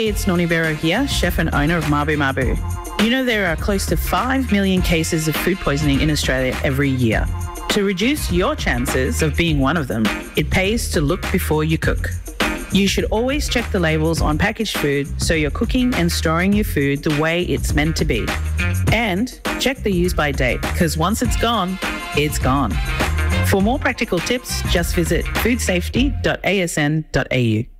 Hey, it's Noni Bero here, chef and owner of Mabu Mabu. You know there are close to 5 million cases of food poisoning in Australia every year. To reduce your chances of being one of them, it pays to look before you cook. You should always check the labels on packaged food so you're cooking and storing your food the way it's meant to be. And check the use by date, because once it's gone, it's gone. For more practical tips, just visit foodsafety.asn.au.